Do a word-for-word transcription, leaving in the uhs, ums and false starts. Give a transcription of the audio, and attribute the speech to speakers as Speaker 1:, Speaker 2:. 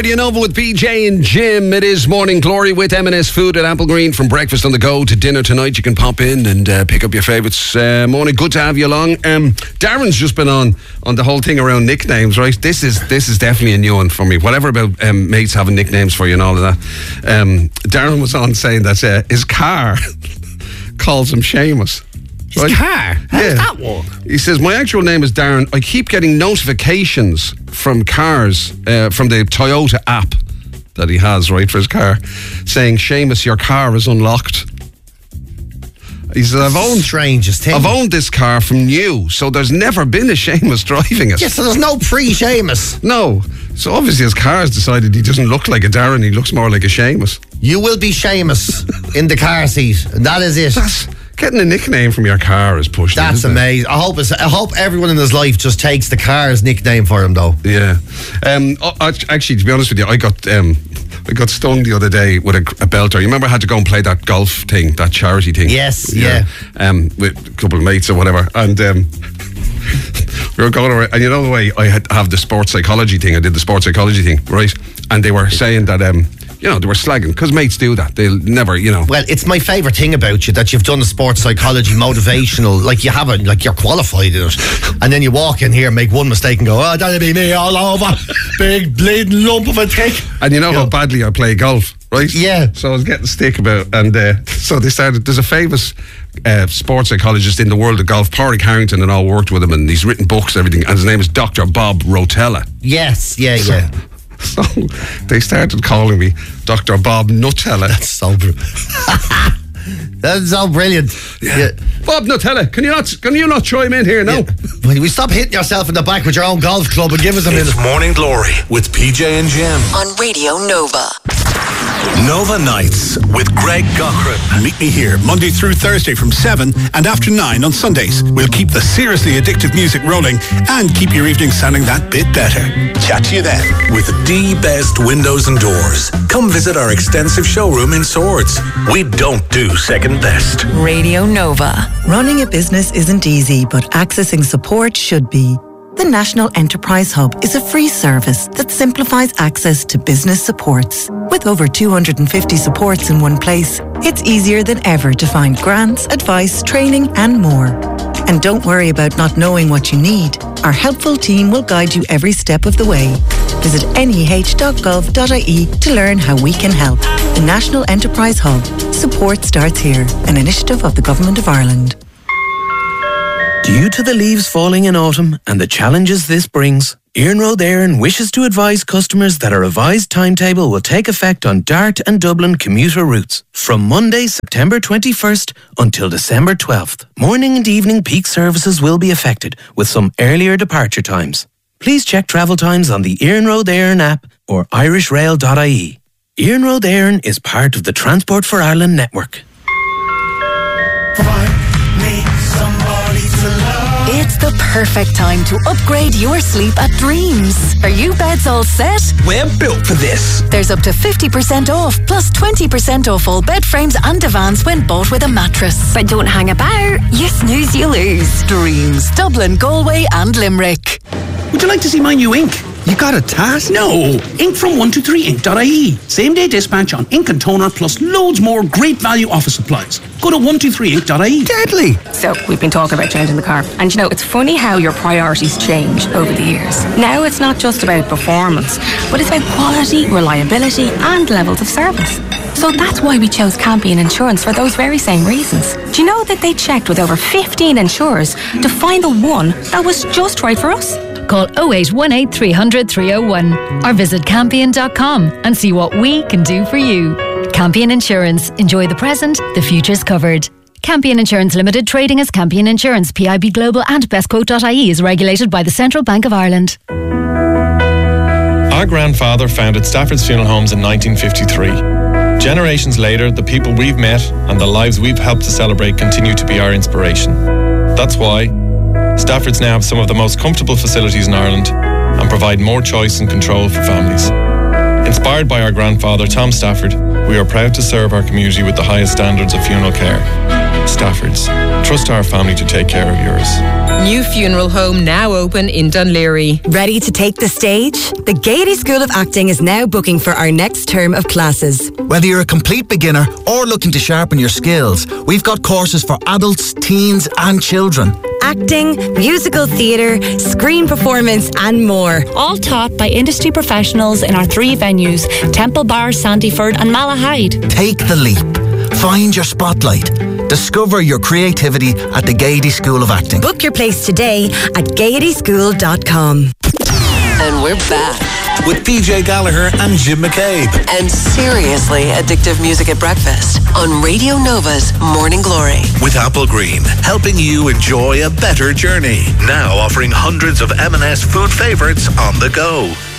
Speaker 1: Radio Nova with B J and Jim. It is Morning Glory with M and S Food at Apple Green. From breakfast on the go to dinner tonight, you can pop in and uh, pick up your favourites. Uh, morning, good to have you along. Um, Darren's just been on on the whole thing around nicknames, right? This is this is definitely a new one for me. Whatever about um, mates having nicknames for you and all of that. Um, Darren was on saying that uh, his car calls him Seamus.
Speaker 2: His
Speaker 1: right?
Speaker 2: car? How
Speaker 1: Yeah.
Speaker 2: does that work?
Speaker 1: He says, my actual name is Darren. I keep getting notifications from cars, uh, from the Toyota app that he has, right, for his car, saying, Seamus, your car is unlocked. He says, I've owned,
Speaker 2: Strangest thing.
Speaker 1: I've owned this car from you, so there's never been a Seamus driving it.
Speaker 2: Yeah, so there's no pre-Seamus.
Speaker 1: No. So obviously his car's decided he doesn't look like a Darren, he looks more like a Seamus.
Speaker 2: You will be Seamus in the car seat. And that is it.
Speaker 1: That's... Getting a nickname from your car is pushed.
Speaker 2: That's
Speaker 1: isn't it?
Speaker 2: amazing. I hope it's, I hope everyone in his life just takes the car's nickname for him, though.
Speaker 1: Yeah. Um, oh, actually, to be honest with you, I got um, I got stung the other day with a, a belter. You remember I had to go and play that golf thing, that charity thing?
Speaker 2: Yes, yeah.
Speaker 1: Um, with a couple of mates or whatever. And um, we were going around, and you know the way I had have the sports psychology thing, I did the sports psychology thing, right? And they were saying that... Um, You know, they were slagging, because mates do that. They'll never, you know.
Speaker 2: Well, it's my favourite thing about you, that you've done the sports psychology, motivational, like you haven't, like you're qualified in it. And then you walk in here, make one mistake and go, oh, that'll be me all over. Big bleeding lump of a tick.
Speaker 1: And you know you how know. badly I play golf, right?
Speaker 2: Yeah.
Speaker 1: So I was getting stick about, and uh, so they started, there's a famous uh, sports psychologist in the world of golf, Pádraig Harrington, and all worked with him, and he's written books, everything, and his name is Doctor Bob Rotella.
Speaker 2: Yes, yeah,
Speaker 1: so,
Speaker 2: yeah.
Speaker 1: So they started calling me Doctor Bob Nutella.
Speaker 2: That's so brilliant. That's so brilliant.
Speaker 1: Yeah.
Speaker 2: Yeah.
Speaker 1: Bob Nutella, can you not can you not chime in here now?
Speaker 2: Yeah. When you stop hitting yourself in the back with your own golf club and give us a minute.
Speaker 3: It's Morning Glory with P J and Jim
Speaker 4: on Radio Nova.
Speaker 3: Nova Nights with Greg Cochran.
Speaker 5: Meet me here Monday through Thursday from seven and after nine on Sundays. We'll keep the seriously addictive music rolling and keep your evening sounding that bit better. Chat to you then.
Speaker 3: With the best windows and doors. Come visit our extensive showroom in Swords. We don't do second best.
Speaker 4: Radio Nova.
Speaker 6: Running a business isn't easy, but accessing support should be. The National Enterprise Hub is a free service that simplifies access to business supports. With over two hundred fifty supports in one place, it's easier than ever to find grants, advice, training and more. And don't worry about not knowing what you need. Our helpful team will guide you every step of the way. Visit N E H dot gov dot I E to learn how we can help. The National Enterprise Hub. Support starts here, an initiative of the Government of Ireland.
Speaker 7: Due to the leaves falling in autumn and the challenges this brings, Iarnród Éireann wishes to advise customers that a revised timetable will take effect on Dart and Dublin commuter routes from Monday, September twenty-first until December twelfth. Morning and evening peak services will be affected with some earlier departure times. Please check travel times on the Iarnród Éireann app or irish rail dot I E. Iarnród Éireann is part of the Transport for Ireland network.
Speaker 8: It's the perfect time to upgrade your sleep at Dreams. Are you beds all set?
Speaker 5: We're built for this.
Speaker 8: There's up to fifty percent off, plus twenty percent off all bed frames and divans when bought with a mattress.
Speaker 9: But don't hang about. You snooze, you lose.
Speaker 8: Dreams, Dublin, Galway and Limerick.
Speaker 5: Would you like to see my new ink? You got a task? No. Ink from one two three ink dot I E. Same day dispatch on ink and toner plus loads more great value office supplies. Go to one two three ink dot I E. Deadly.
Speaker 9: So, we've been talking about changing the car. And you know, it's funny how your priorities change over the years. Now it's not just about performance, but it's about quality, reliability and levels of service. So that's why we chose Campion Insurance for those very same reasons. Do you know that they checked with over fifteen insurers to find the one that was just right for us?
Speaker 10: Call oh eight one eight, three hundred, three oh one or visit campion dot com and see what we can do for you. Campion Insurance. Enjoy the present, the future's covered. Campion Insurance Limited, trading as Campion Insurance, P I B Global and bestquote dot I E is regulated by the Central Bank of Ireland.
Speaker 11: Our grandfather founded Stafford's Funeral Homes in nineteen fifty-three. Generations later, the people we've met and the lives we've helped to celebrate continue to be our inspiration. That's why Stafford's now have some of the most comfortable facilities in Ireland and provide more choice and control for families. Inspired by our grandfather, Tom Stafford, we are proud to serve our community with the highest standards of funeral care. Stafford's. Trust our family to take care of yours.
Speaker 12: New funeral home now open in Dunleary.
Speaker 13: Ready to take the stage? The Gaiety School of Acting is now booking for our next term of classes.
Speaker 14: Whether you're a complete beginner or looking to sharpen your skills, we've got courses for adults, teens and children.
Speaker 13: Acting, musical theatre, screen performance and more.
Speaker 15: All taught by industry professionals in our three venues, Temple Bar, Sandyford and Malahide.
Speaker 14: Take the leap. Find your spotlight. Discover your creativity at the Gaiety School of Acting.
Speaker 13: Book your place today at gaiety school dot com.
Speaker 4: And we're back.
Speaker 3: With P J Gallagher and Jim McCabe.
Speaker 4: And seriously addictive music at breakfast on Radio Nova's Morning Glory.
Speaker 3: With Applegreen, helping you enjoy a better journey. Now offering hundreds of M and S food favourites on the go.